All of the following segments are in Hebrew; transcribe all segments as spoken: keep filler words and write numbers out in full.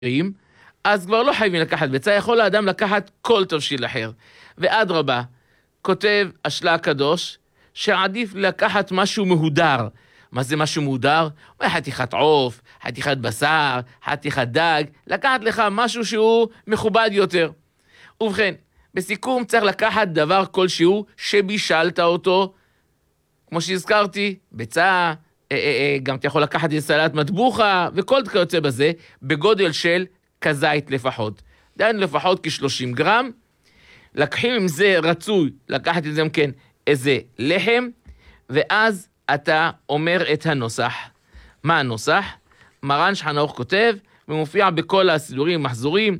אז כבר לא חייבים לקחת ביצה, יכול האדם לקחת כל תבשיל אחר. ואדרבה, כותב השלה הקדוש, שעדיף לקחת משהו מהודר. מה זה משהו מהודר? חתיכת עוף, חתיכת בשר, חתיכת דג, לקחת לך משהו שהוא מכובד יותר. ובכן, בסיכום צריך לקחת דבר כלשהו שבישלת אותו, כמו שהזכרתי, ביצה, אה, אה, אה, גם אתה יכול לקחת את סלט מטבוחה, וכל כיוצא בזה, בגודל של כזית לפחות. דהיינו לפחות כ-שלושים גרם, לקחים עם זה רצוי, לקחת את זה כן איזה לחם, ואז אתה אומר את הנוסח. מה הנוסח? מרן שולחן ערוך כותב, ומופיע בכל הסידורים, מחזורים.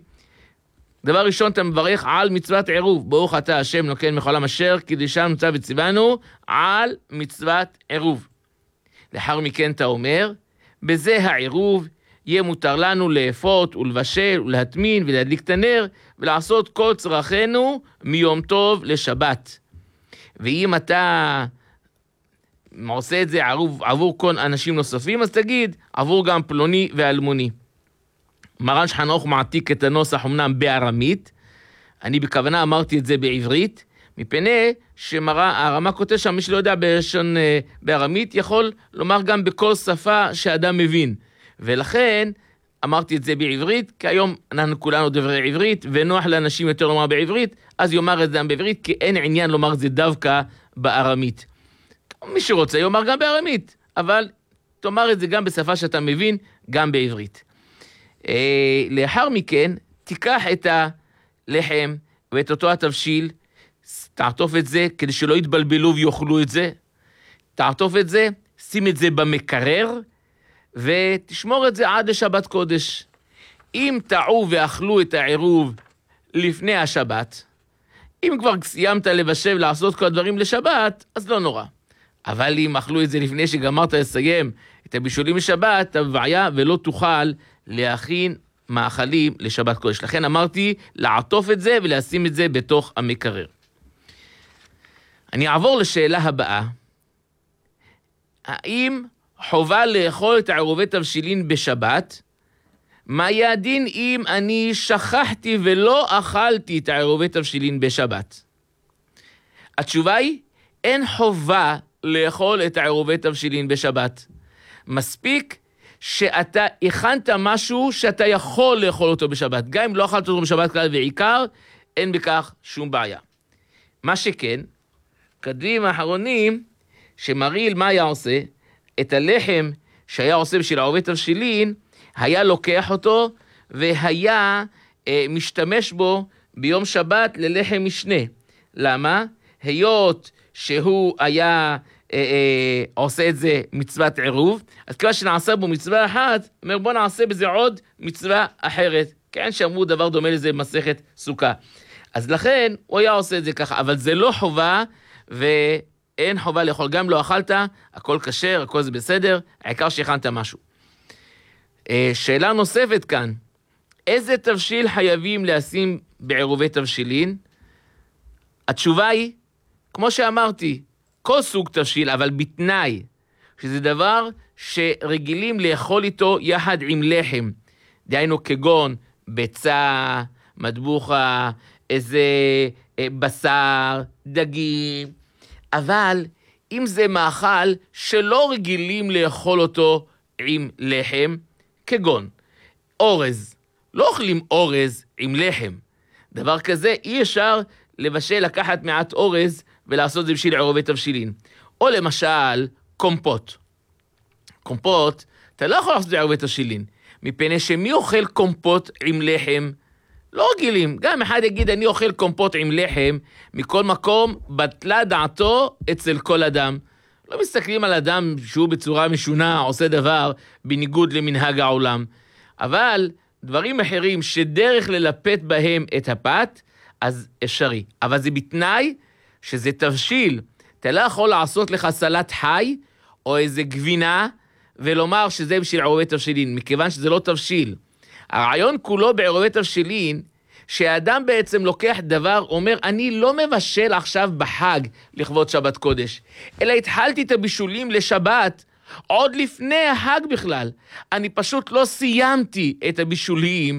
דבר ראשון, אתה מברך על מצוות עירוב. ברוך אתה השם נוקן מכל עם אשר, קידשנו נמצא וציוונו על מצוות עירוב. לאחר מכן אתה אומר, בזה העירוב יהיה מותר לנו לאפות ולבשל ולהטמין ולהדליק את הנר, ולעשות כל צרכינו מיום טוב לשבת. ואם אתה עושה את זה ערוב, עבור כל אנשים נוספים, אז תגיד, עבור גם פלוני ואלמוני. מרן שולחן ערוך מעתיק את הנוסח אמנם בארמית, אני בכוונה אמרתי את זה בעברית, מפני שהרמה כותב שם, מי שלא יודע בלשון בארמית, יכול לומר גם בכל שפה שאדם מבין. ולכן אמרתי את זה בעברית, כי היום אנחנו כולנו דברי עברית, ונוח לאנשים יותר לומר בעברית, אז יאמר את זה גם בעברית, כי אין עניין לומר זה דווקא בארמית. מי שרוצה יאמר גם בארמית, אבל תאמר את זה גם בשפה שאתה מבין, גם בעברית. אה, לאחר מכן, תיקח את הלחם ואת אותו התבשיל, תעטוף את זה כדי שלא יתבלבלו ויאכלו את זה, תעטוף את זה, שים את זה במקרר, ותשמור את זה עד לשבת קודש. אם טעו ואכלו את העירוב לפני השבת, אם כבר סיימת לבשל לעשות כל הדברים לשבת, אז לא נורא. אבל אם אכלו את זה לפני שגמרת לסיים את הבישולים לשבת, אתה בבעיה ולא תוכל להכין מאכלים לשבת קודש. לכן אמרתי לעטוף את זה ולשים את זה בתוך המקרר. אני אעבור לשאלה הבאה. האם חובה לאכול את עירובי תבשילין בשבת? מה יהיה הדין אם אני שכחתי ולא אכלתי את עירובי תבשילין בשבת? התשובה היא, אין חובה לאכול את עירובי תבשילין בשבת. מספיק שאתה הכנת משהו שאתה יכול לאכול אותו בשבת. גם אם לא אכלת אותו בשבת כלל ועיקר, אין בכך שום בעיה. מה שכן, כתבים האחרונים שמראים מה היה עושה, את הלחם שהיה עושה בשביל עירובי תבשילין, היה לוקח אותו והיה אה, משתמש בו ביום שבת ללחם משנה. למה? היות שהוא היה אה, אה, עושה את זה מצוות עירוב, אז כבר שנעשה בו מצווה אחת, אומר בוא נעשה בזה עוד מצווה אחרת. כן, שאמרו דבר דומה לזה במסכת סוכה. אז לכן הוא היה עושה את זה ככה, אבל זה לא חובה ואין חובה לאכול. גם לא אכלת, הכל כשר, הכל זה בסדר, העיקר שהכנת משהו. אה, שאלה נוספת כאן, איזה תבשיל חייבים לשים בעירובי תבשילין? התשובה היא, כמו שאמרתי, כל סוג תבשיל, אבל בתנאי, שזה דבר שרגילים לאכול איתו יחד עם לחם. דהיינו כגון ביצה, מטבוחה, איזה אה, בשר, דגים. אבל אם זה מאכל שלא רגילים לאכול אותו עם לחם, כגון אורז. לא אוכלים אורז עם לחם. דבר כזה אי אפשר לבשל לקחת מעט אורז ולעשות זה בשביל עירובי תבשילין. או למשל, קומפוט. קומפוט, אתה לא יכול לעשות עירובי תבשילין, מפני שמי אוכל קומפוט עם לחם? לא רגילים. גם אחד יגיד, אני אוכל קומפוט עם לחם, מכל מקום בטלה דעתו אצל כל אדם. לא מסתכלים על אדם שהוא בצורה משונה, עושה דבר בניגוד למנהג העולם. אבל דברים אחרים שדרך ללפת בהם את הפת, אז אפשרי. אבל זה בתנאי שזה תבשיל. אתה לא יכול לעשות לך סלט חי, או איזה גבינה, ולומר שזה בשביל עירובי תבשילין, מכיוון שזה לא תבשיל. הרעיון כולו בעירובי תבשילין, שהאדם בעצם לוקח דבר, אומר, אני לא מבשל עכשיו בחג לכבוד שבת קודש, אלא התחלתי את הבישולים לשבת, עוד לפני החג בכלל. אני פשוט לא סיימתי את הבישולים